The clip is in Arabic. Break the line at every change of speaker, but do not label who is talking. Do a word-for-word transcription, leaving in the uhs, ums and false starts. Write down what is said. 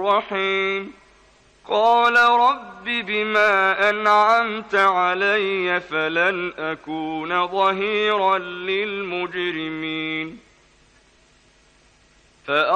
الرحيم قال رب بما أنعمت علي فلن أكون ظهيرا للمجرمين